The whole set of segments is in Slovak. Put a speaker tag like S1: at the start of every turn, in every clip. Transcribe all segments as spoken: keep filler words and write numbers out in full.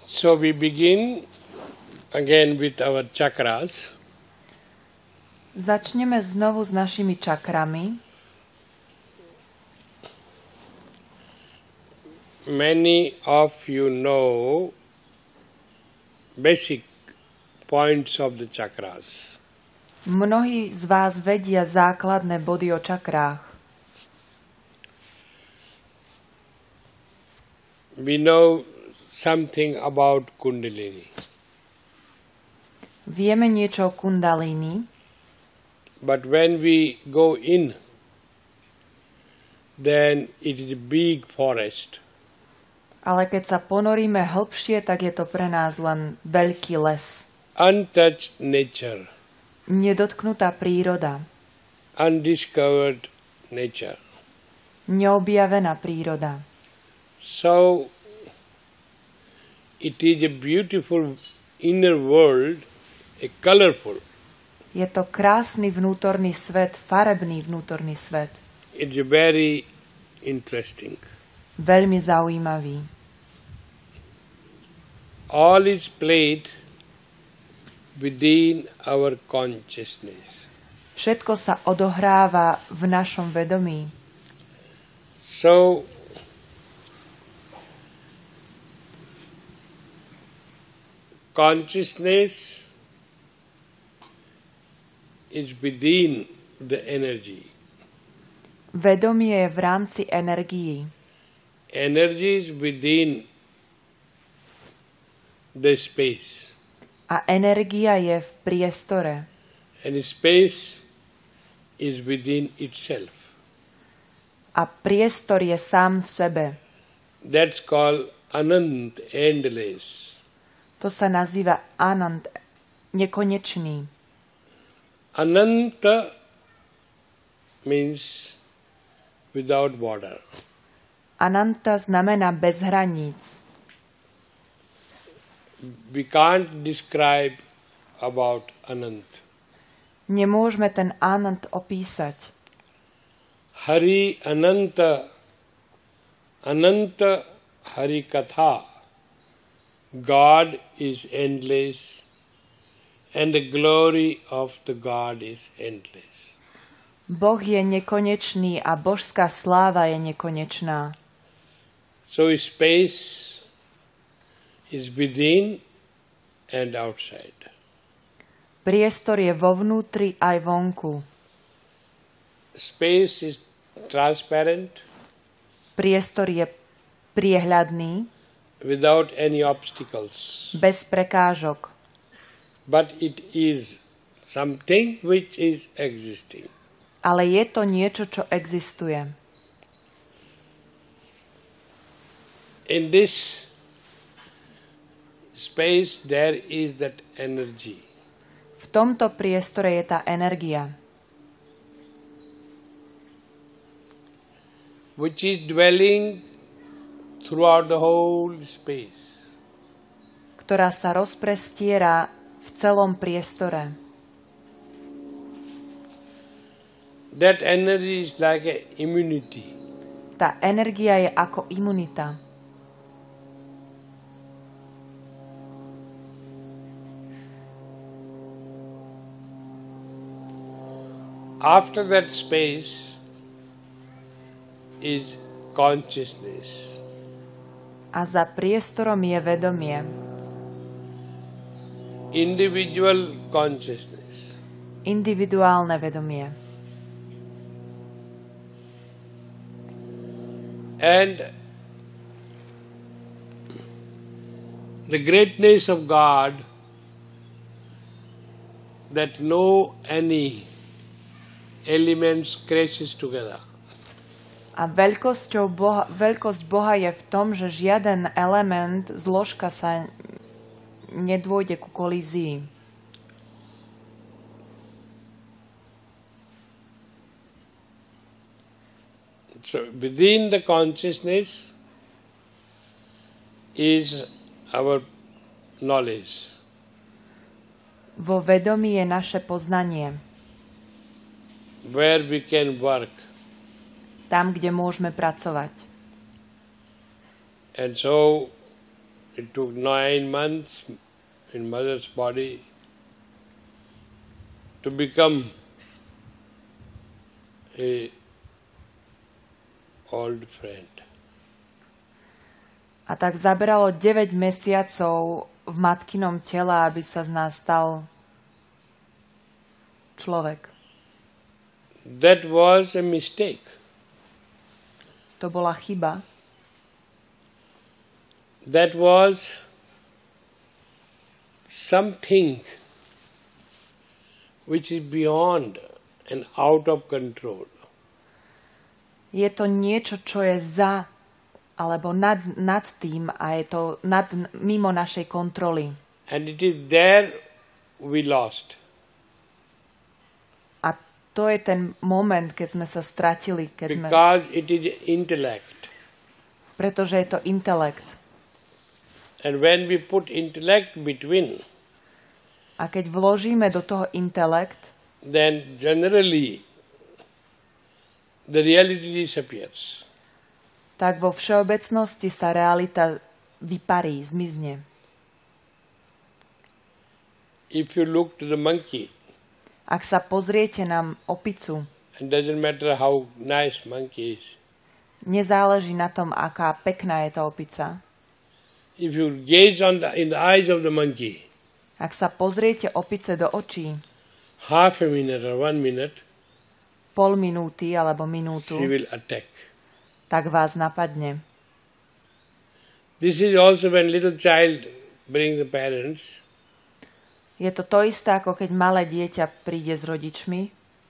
S1: So we begin again with our chakras.
S2: Začneme znovu s našimi čakrami.
S1: Many of you know basic points of the chakras.
S2: Mnohí z vás vedia základné body o čakrách.
S1: We know something about Kundalini.
S2: Vieme niečo o kundalíni,
S1: but when we go in, then it is a big forest.
S2: Ale keď sa ponoríme hlbšie, tak je to pre nás len veľký les.
S1: Untouched nature.
S2: Nedotknutá príroda.
S1: Undiscovered nature.
S2: Neobjavená príroda.
S1: So, it is a beautiful inner world, a colorful.
S2: Je to krásny vnútorný svet, farebný vnútorný svet.
S1: It's very interesting.
S2: Veľmi zaujímavý.
S1: All is played within our consciousness.
S2: Všetko sa odohráva v našom vedomí.
S1: So, consciousness is within the energy.
S2: Vedomie je v rámci energií.
S1: Energy is within the space.
S2: A energia je v priestore.
S1: And space is within itself.
S2: A priestor je sám v sebe.
S1: That's called Anant, endless.
S2: To sa nazýva Anant, nekonečný.
S1: Ananta means without border.
S2: Ananta znamená bez hraníc.
S1: We can't describe about Anant.
S2: Nemôžeme ten Anant opísať.
S1: Hari Ananta, Ananta Hari Katha. God is endless and the glory of the God is endless.
S2: Boh je nekonečný a božská sláva je nekonečná.
S1: So space is within and outside.
S2: Priestor je vo vnútri aj vonku.
S1: Space is transparent.
S2: Priestor je priehľadný.
S1: Without any obstacles.
S2: Bez prekážok.
S1: But it is something which is existing.
S2: Ale je to niečo, čo existuje.
S1: In this space there is that energy.
S2: V tomto priestore je tá energia.
S1: Which is dwelling throughout the whole space.
S2: Ktorá sa rozprestiera v celom priestore.
S1: That energy is like a immunity.
S2: Tá energia je ako imunita.
S1: After that space is consciousness.
S2: A za priestorom je vedomie.
S1: Individual consciousness.
S2: Individuálne vedomie.
S1: And the greatness of God that no any elements crashes together.
S2: A veľkosťou Boha, veľkosť Boha je v tom, že žiaden element, zložka sa nedôjde ku kolízii.
S1: So within the consciousness is our knowledge.
S2: Vo vedomí je naše poznanie.
S1: Where we can work.
S2: Tam, kde môžeme pracovať.
S1: And so It took nine months in mother's body to become a old friend.
S2: A tak zaberalo deväť mesiacov v matkinom tele, aby sa z nás stal človek.
S1: That was a mistake.
S2: To bola chyba.
S1: That was something which is beyond and out of control.
S2: Je to niečo, čo je za alebo nad, nad tým a je to nad, mimo našej kontroly.
S1: And it is there we lost.
S2: A to je ten moment, keď sme sa stratili. Keď
S1: Because
S2: sme,
S1: it is intellect.
S2: pretože je to intelekt.
S1: And when we put intellect between,
S2: a keď vložíme do toho intelekt,
S1: then generally the reality disappears.
S2: Tak vo všeobecnosti sa realita vyparí, zmizne.
S1: If you look to the monkey,
S2: ak sa pozriete na opicu,
S1: it doesn't matter how nice monkey is.
S2: Nezáleží na tom, aká pekná je tá opica.
S1: If you gaze on the in the eyes of the monkey,
S2: ak sa pozriete opice do očí,
S1: half a minute or one minute,
S2: pol minúty alebo minútu,
S1: she will attack.
S2: tak vás napadne.
S1: This is also when little child brings the parents.
S2: Je to to isté, ako keď malé dieťa príde s rodičmi.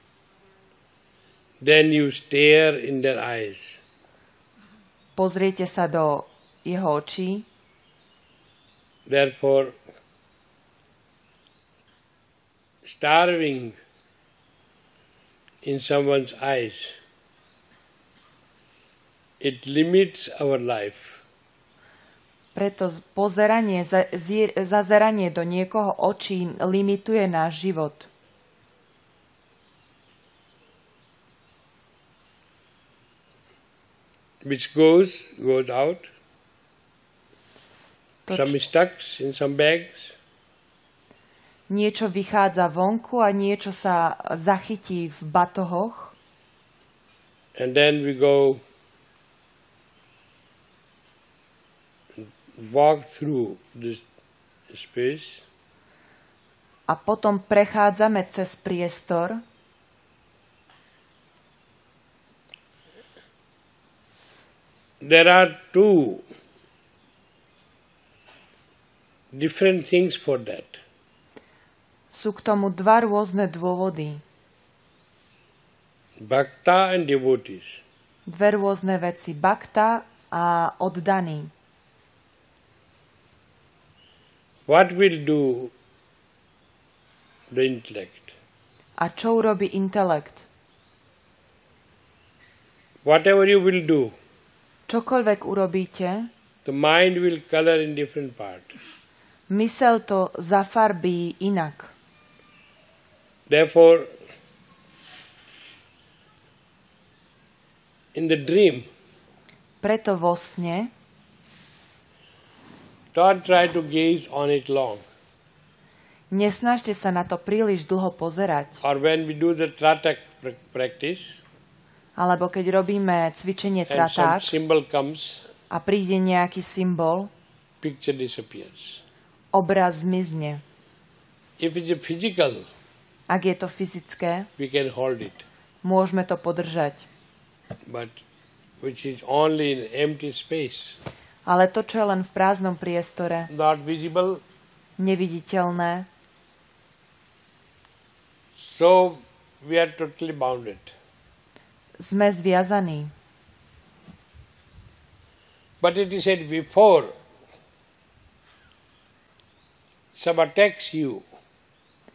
S1: Then you stare in their eyes.
S2: Pozriete sa do jeho očí.
S1: Therefore, starving in someone's eyes, it limits our life.
S2: Preto pozeranie, zazeranie do niekoho očí limituje náš život.
S1: Which goes, goes out.
S2: To,
S1: some stuck in some bags.
S2: Niečo vychádza vonku a niečo sa zachytí v batohoch.
S1: And then we go walk through this space.
S2: A potom prechádzame cez priestor.
S1: There are two different things for that.
S2: Sú k tomu dva rôzne dôvody.
S1: Bhakta and devotees.
S2: Dve rôzne veci. Bhakta a oddaný.
S1: What will do the intellect?
S2: A čo urobí intelekt?
S1: Whatever you will do,
S2: čokoľvek urobíte,
S1: the mind will color in different part.
S2: Mysel to zafarbí inak.
S1: Therefore, in the dream,
S2: preto vo sne,
S1: don't try to gaze on it long.
S2: Nesnažte sa na to príliš dlho pozerať.
S1: Or when we do the tratak practice,
S2: alebo keď robíme cvičenie
S1: and some
S2: traták
S1: symbol comes,
S2: a príde nejaký symbol,
S1: picture disappears.
S2: Obraz zmizne.
S1: If it's a physical,
S2: ak je to fyzické,
S1: we can hold it.
S2: Môžeme to podržať.
S1: But which is only in empty space.
S2: Ale to, čo je len v prázdnom priestore,
S1: not visible,
S2: neviditeľné,
S1: so we are totally bounded.
S2: Sme zviazaní.
S1: But it is said before, some attacks you,